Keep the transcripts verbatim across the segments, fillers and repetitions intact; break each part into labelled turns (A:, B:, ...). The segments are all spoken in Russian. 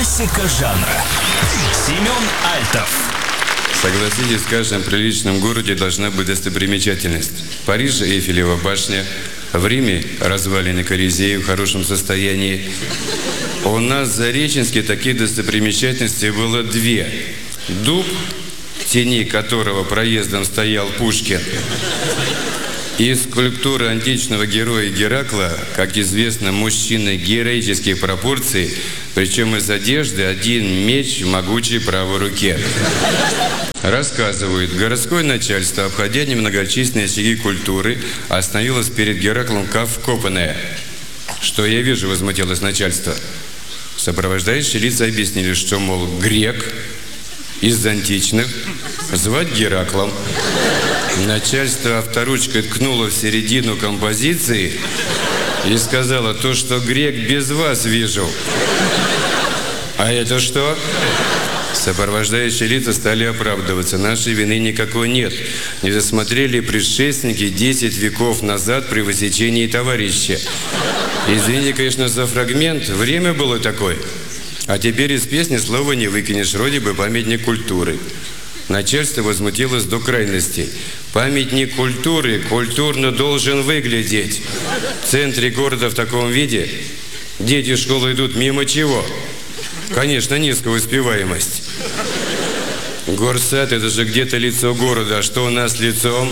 A: Классика жанра. Семен Альтов.
B: Согласитесь, в каждом приличном городе должна быть достопримечательность. В Париже Эйфелева башня, в Риме развалины Колизея в хорошем состоянии. У нас в Зареченске таких достопримечательностей было две. Дуб, в тени которого проездом стоял Пушкин, и скульптура античного героя Геракла, как известно, мужчины героических пропорций, причем из одежды один меч в могучей правой руке. Рассказывают, городское начальство, обходя немногочисленные очаги культуры, остановилось перед Гераклом как вкопанное. «Что я вижу?» — возмутилось начальство. Сопровождающие лица объяснили, что, мол, грек из античных звать Гераклом. Начальство авторучкой ткнуло в середину композиции и сказала: то, что грек, без вас вижу. А это что? Сопровождающие лица стали оправдываться. Нашей вины никакой нет. Не засмотрели предшественники десять веков назад при высечении товарища. Извини, конечно, за фрагмент. Время было такое. А теперь из песни слова не выкинешь. Вроде бы памятник культуры. Начальство возмутилось до крайностей. Памятник культуры культурно должен выглядеть. В центре города в таком виде дети в школу идут мимо чего? Конечно, низкая успеваемость. Горсад — это же где-то лицо города. А что у нас с лицом?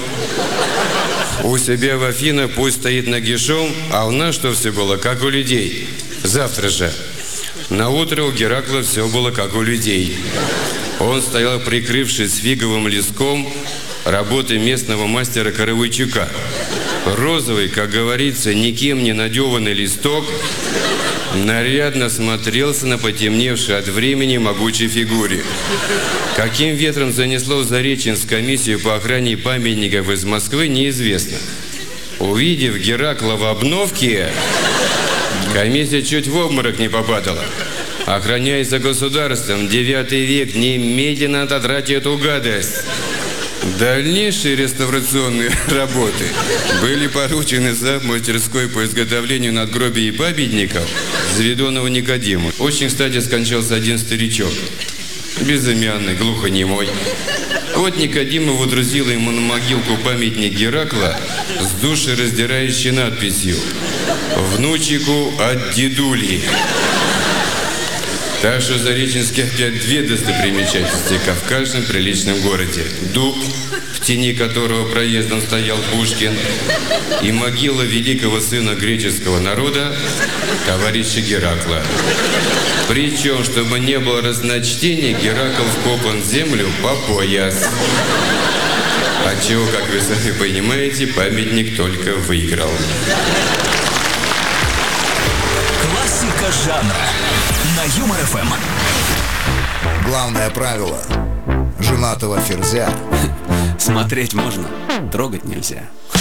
B: У себя в Афинах пусть стоит нагишом, а у нас что все было, как у людей. Завтра же. На утро у Геракла все было как у людей. Он стоял, прикрывшись фиговым листком работы местного мастера Коровойчука. Розовый, как говорится, никем не надеванный листок нарядно смотрелся на потемневшей от времени могучей фигуре. Каким ветром занесло в Зареченск комиссию по охране памятников из Москвы, неизвестно. Увидев Геракла в обновке, комиссия чуть в обморок не попадала. Охраняясь за государством, девятый век, немедленно отодрать эту гадость. Дальнейшие реставрационные работы были поручены за мастерской по изготовлению надгробий и памятников Заведонову Никодиму. Очень, кстати, скончался один старичок, безымянный, глухонемой. Вот Никодима водрузила ему на могилку памятник Геракла с душераздирающей надписью: «Внучику от дедули». Так что в Зареченске опять две достопримечательности, как в каждом приличном городе. Дуб, в тени которого проездом стоял Пушкин, и могила великого сына греческого народа, товарища Геракла. Причем, чтобы не было разночтений, Геракл вкопан в землю по пояс. Отчего, как вы сами понимаете, памятник только выиграл.
A: Классика жанра на Юмор эф эм.
C: Главное правило женатого ферзя:
D: смотреть можно, трогать нельзя.